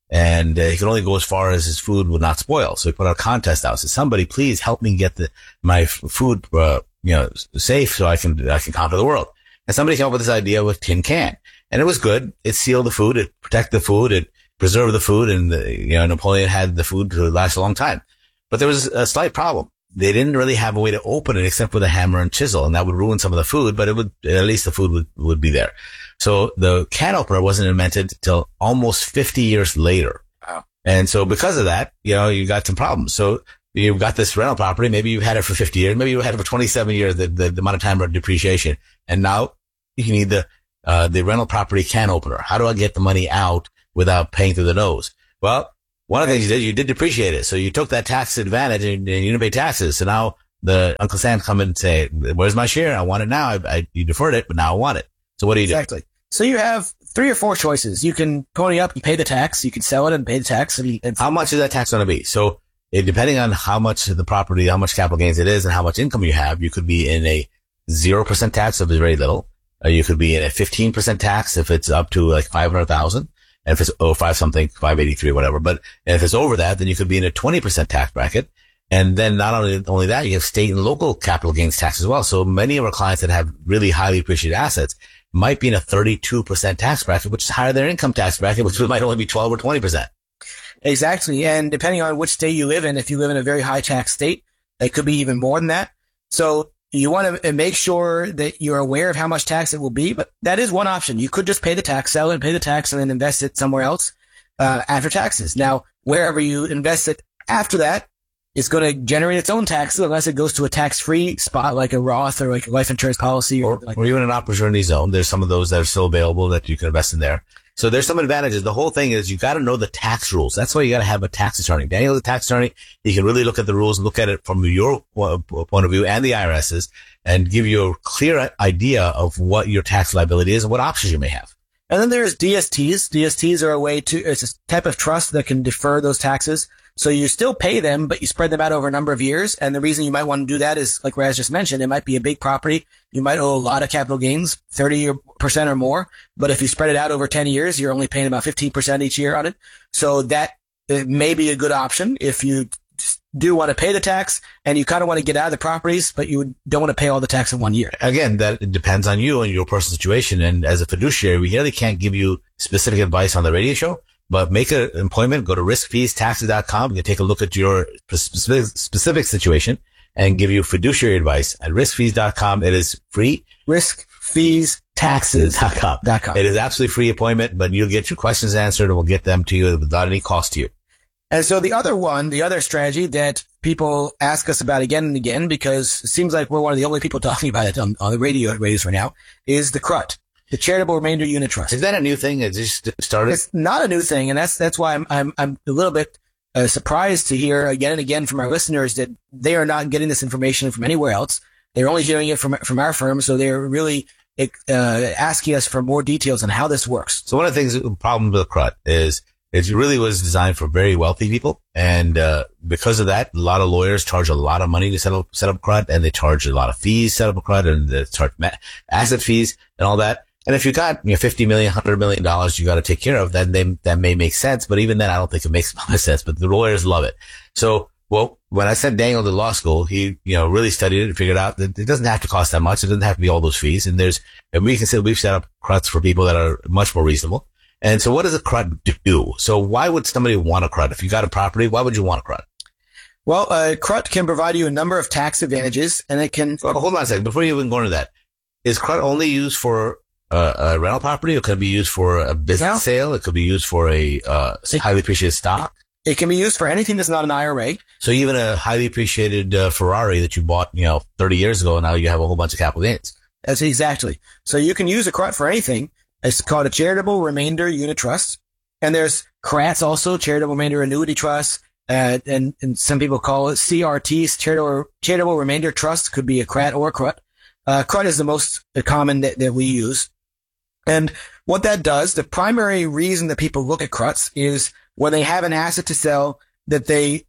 and uh, he could only go as far as his food would not spoil. So he put out a contest out. Said, somebody please help me get the, my f- food, uh, you know, safe so I can, I can conquer the world. And somebody came up with this idea with tin can, and it was good. It sealed the food. It protected the food. It preserved the food. And the, you know, Napoleon had the food to last a long time, but there was a slight problem. They didn't really have a way to open it except with a hammer and chisel, and that would ruin some of the food, but it would, at least the food would, would be there. So the can opener wasn't invented till almost fifty years later. Wow. And so because of that, you know, you got some problems. So you've got this rental property. Maybe you've had it for fifty years. Maybe you had it for twenty-seven years, the, the, the amount of time of depreciation. And now you need the, uh, the rental property can opener. How do I get the money out without paying through the nose? Well, one of the things you did, you did depreciate it. So you took that tax advantage and, and you didn't pay taxes. So now the Uncle Sam come in and say, where's my share? I want it now. I, I, you deferred it, but now I want it. So what do you do? Exactly. So you have three or four choices. You can pony up, you pay the tax. You can sell it and pay the tax. And, and how much is that tax going to be? So it, depending on how much the property, how much capital gains it is and how much income you have, you could be in a zero percent tax if it's very little. Or you could be in a fifteen percent tax if it's up to like five hundred thousand. And if it's oh five something, five eighty-three, whatever. But if it's over that, then you could be in a twenty percent tax bracket. And then not only, only that, you have state and local capital gains tax as well. So many of our clients that have really highly appreciated assets might be in a thirty-two percent tax bracket, which is higher than their income tax bracket, which might only be twelve or twenty percent. Exactly. And depending on which state you live in, if you live in a very high tax state, it could be even more than that. So you want to make sure that you're aware of how much tax it will be, but that is one option. You could just pay the tax, sell it and pay the tax and then invest it somewhere else, uh, after taxes. Now, wherever you invest it after that, it's going to generate its own taxes unless it goes to a tax-free spot like a Roth or like a life insurance policy or, or, like or even an opportunity zone. There's some of those that are still available that you can invest in there. So there's some advantages. The whole thing is you got to know the tax rules. That's why you got to have a tax attorney. Daniel's a tax attorney. He can really look at the rules and look at it from your point of view and the I R S's and give you a clear idea of what your tax liability is and what options you may have. And then there's D S Ts. D S Ts are a way to, it's a type of trust that can defer those taxes. So you still pay them, but you spread them out over a number of years. And the reason you might want to do that is, like Raz just mentioned, it might be a big property. You might owe a lot of capital gains, thirty percent or more. But if you spread it out over ten years, you're only paying about fifteen percent each year on it. So that it may be a good option if you do want to pay the tax and you kind of want to get out of the properties, but you don't want to pay all the tax in one year. Again, that depends on you and your personal situation. And as a fiduciary, we really can't give you specific advice on the radio show. But make an appointment, go to risk fees taxes dot com. You can take a look at your specific, specific situation and give you fiduciary advice at risk fees dot com. It is free. risk fees taxes dot com. It is absolutely free appointment, but you'll get your questions answered and we'll get them to you without any cost to you. And so the other one, the other strategy that people ask us about again and again, because it seems like we're one of the only people talking about it on, on the radio radios right now, is the C R U T. The Charitable Remainder Unit Trust. Is that a new thing? It just started? It's not a new thing, and that's that's why I'm I'm I'm a little bit uh, surprised to hear again and again from our listeners that they are not getting this information from anywhere else. They're only hearing it from from our firm, so they're really uh, asking us for more details on how this works. So one of the things, the problem with the C R U T is it really was designed for very wealthy people, and uh because of that, a lot of lawyers charge a lot of money to set up set up C R U T, and they charge a lot of fees to set up a C R U T, and they charge asset fees and all that. And if you got, you know, fifty million, one hundred million dollars you got to take care of, then they, that may make sense. But even then, I don't think it makes much sense, but the lawyers love it. So, well, when I sent Daniel to law school, he, you know, really studied it and figured out that it doesn't have to cost that much. It doesn't have to be all those fees. And there's, and we can say we've set up C R U Ts for people that are much more reasonable. And so what does a C R U T do? So why would somebody want a C R U T? If you got a property, why would you want a C R U T? Well, a C R U T can provide you a number of tax advantages, and it can. Well, hold on a second. Before you even go into that, is C R U T only used for Uh, a rental property? It could be used for a business yeah. sale. It could be used for a uh, highly appreciated stock. It can be used for anything that's not an I R A. So even a highly appreciated uh, Ferrari that you bought, you know, thirty years ago, and now you have a whole bunch of capital gains. That's exactly. So you can use a C R U T for anything. It's called a Charitable Remainder Unit Trust. And there's C R A Ts also, Charitable Remainder Annuity Trust. Uh, and, and some people call it C R Ts, Charitable, Charitable Remainder Trust. Could be a C R A T or a C R U T. Uh, C R U T is the most common that, that we use. And what that does, the primary reason that people look at C R U Ts is when they have an asset to sell that they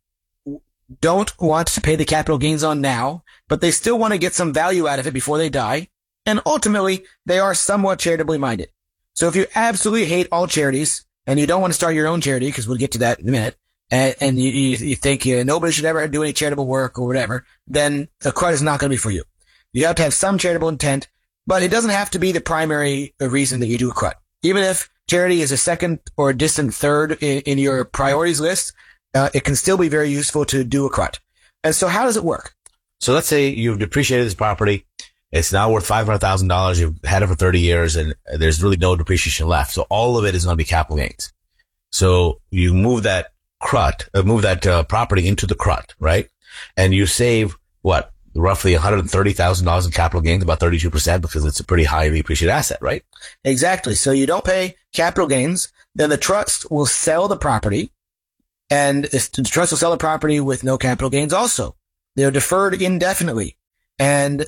don't want to pay the capital gains on now, but they still want to get some value out of it before they die. And ultimately, they are somewhat charitably minded. So if you absolutely hate all charities and you don't want to start your own charity, because we'll get to that in a minute, and, and you, you, you think uh, nobody should ever do any charitable work or whatever, then a C R U T is not going to be for you. You have to have some charitable intent, but it doesn't have to be the primary reason that you do a C R U T. Even if charity is a second or a distant third in, in your priorities list, uh, it can still be very useful to do a C R U T. And so how does it work? So let's say you've depreciated this property. It's now worth five hundred thousand dollars. You've had it for thirty years and there's really no depreciation left. So all of it is going to be capital gains. So you move that C R U T, uh, move that uh, property into the C R U T, right? And you save what? Roughly one hundred thirty thousand dollars in capital gains, about thirty-two percent, because it's a pretty highly appreciated asset, right? Exactly. So you don't pay capital gains. Then the trust will sell the property, and the trust will sell the property with no capital gains also. They're deferred indefinitely. And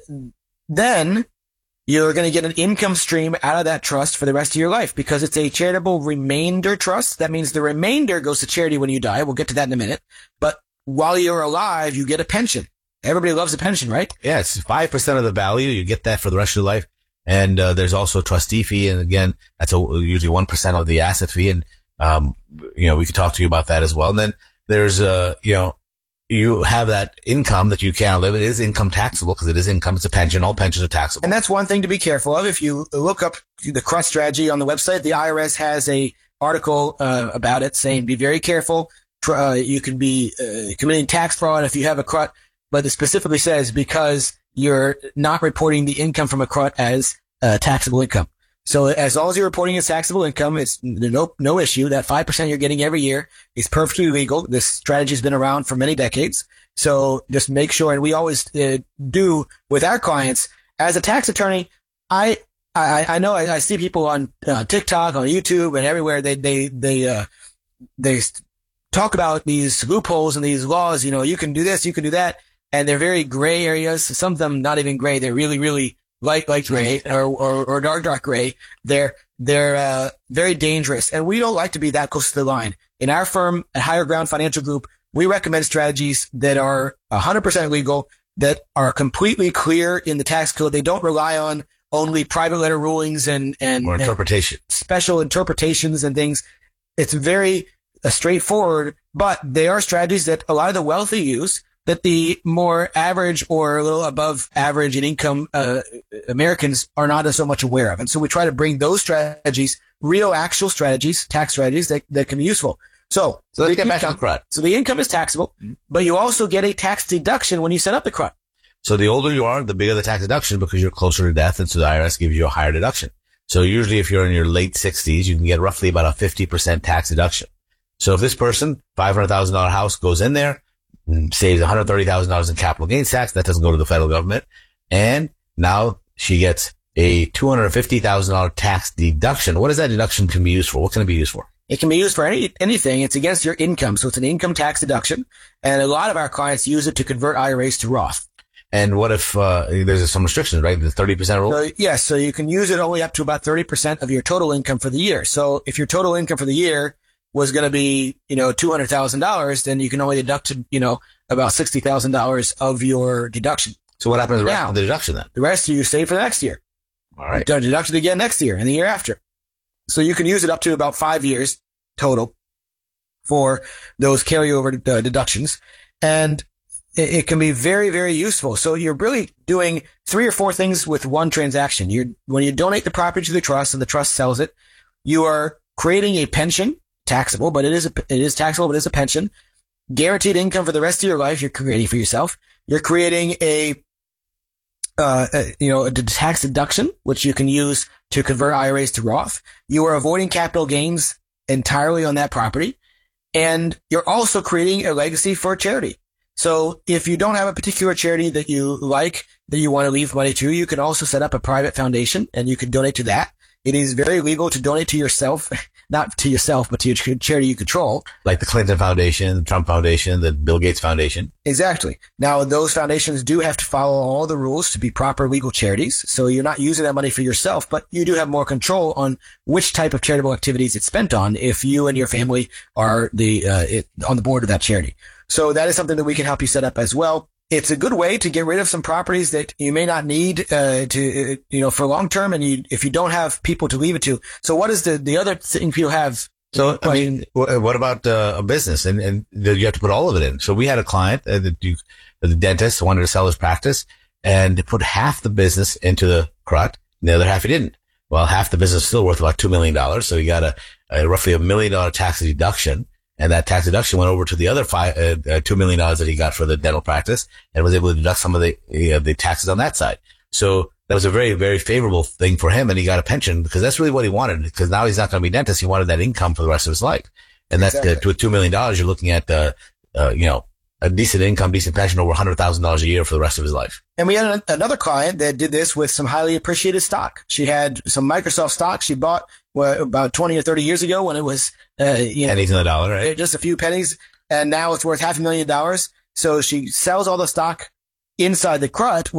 then you're going to get an income stream out of that trust for the rest of your life, because it's a charitable remainder trust. That means the remainder goes to charity when you die. We'll get to that in a minute. But while you're alive, you get a pension. Everybody loves a pension, right? Yeah, it's five percent of the value. You get that for the rest of your life. And uh, there's also a trustee fee. And again, that's a, usually one percent of the asset fee. And, um, you know, we could talk to you about that as well. And then there's, uh, you know, you have that income that you can't live. It is income taxable because it is income. It's a pension. All pensions are taxable. And that's one thing to be careful of. If you look up the C R U T strategy on the website, the I R S has a article uh, about it saying be very careful. Uh, you can be uh, committing tax fraud if you have a C R U T. But it specifically says because you're not reporting the income from a C R U T as uh, taxable income. So as long as you're reporting as taxable income, it's no no issue. That five percent you're getting every year is perfectly legal. This strategy has been around for many decades. So just make sure, and we always uh, do with our clients. As a tax attorney, I I, I know I, I see people on uh, TikTok, on YouTube, and everywhere. They they they uh, they talk about these loopholes and these laws. You know, you can do this, you can do that. And they're very gray areas. Some of them not even gray. They're really, really light, light gray or, or, or dark, dark gray. They're, they're, uh, very dangerous. And we don't like to be that close to the line. In our firm at Higher Ground Financial Group, we recommend strategies that are one hundred percent legal, that are completely clear in the tax code. They don't rely on only private letter rulings and, and, or interpretation, and special interpretations and things. It's very uh, straightforward, but they are strategies that a lot of the wealthy use, that the more average or a little above average in income uh, Americans are not so much aware of. And so we try to bring those strategies, real actual strategies, tax strategies that, that can be useful. So, so let's get back on C R U T. So the income is taxable, mm-hmm. but you also get a tax deduction when you set up the C R U T. So the older you are, the bigger the tax deduction, because you're closer to death, and so the I R S gives you a higher deduction. So usually if you're in your late sixties, you can get roughly about a fifty percent tax deduction. So if this person, five hundred thousand dollars house, goes in there, saves one hundred thirty thousand dollars in capital gains tax. That doesn't go to the federal government. And now she gets a two hundred fifty thousand dollars tax deduction. What is that deduction can be used for? What can it be used for? It can be used for any, anything. It's against your income. So it's an income tax deduction. And a lot of our clients use it to convert I R As to Roth. And what if uh, there's some restrictions, right? The thirty percent rule? So, yes. Yeah, so you can use it only up to about thirty percent of your total income for the year. So if your total income for the year was going to be, you know, two hundred thousand dollars, then you can only deduct, you know, about sixty thousand dollars of your deduction. So what happens to the rest of the deduction then? The rest you save for the next year. All right. You deduct it again next year and the year after. So you can use it up to about five years total for those carryover uh, deductions. And it, it can be very, very useful. So you're really doing three or four things with one transaction. You're, when you donate the property to the trust and the trust sells it, you are creating a pension, taxable, but it is, a, it is taxable, but it's a pension. Guaranteed income for the rest of your life you're creating for yourself. You're creating a, uh, a, you know, a tax deduction, which you can use to convert I R As to Roth. You are avoiding capital gains entirely on that property. And you're also creating a legacy for charity. So if you don't have a particular charity that you like, that you want to leave money to, you can also set up a private foundation and you can donate to that. It is very legal to donate to yourself, not to yourself, but to your charity you control. Like the Clinton Foundation, the Trump Foundation, the Bill Gates Foundation. Exactly. Now, those foundations do have to follow all the rules to be proper legal charities. So you're not using that money for yourself, but you do have more control on which type of charitable activities it's spent on if you and your family are the uh, it, on the board of that charity. So that is something that we can help you set up as well. It's a good way to get rid of some properties that you may not need, uh, to, uh, you know, for long term. And you, if you don't have people to leave it to. So what is the, the other thing people have So, I mean, what about uh, a business? And, and you have to put all of it in. So we had a client, uh, the, the dentist wanted to sell his practice and put half the business into the C R U T, and the other half he didn't. Well, half the business is still worth about two million dollars. So he got a, a roughly a million dollar tax deduction. And that tax deduction went over to the other five, uh, uh, two million dollars that he got for the dental practice and was able to deduct some of the, uh, the taxes on that side. So that was a very, very favorable thing for him. And he got a pension because that's really what he wanted, because now he's not going to be dentist. He wanted that income for the rest of his life. And that's exactly. uh, with two million dollars, you're looking at, uh, uh, you know, a decent income, decent pension, over one hundred thousand dollars a year for the rest of his life. And we had another client that did this with some highly appreciated stock. She had some Microsoft stock she bought well, about twenty or thirty years ago when it was, uh, you know, pennies in the dollar, right? Just a few pennies. And now it's worth half a million dollars. So she sells all the stock inside the C R U T.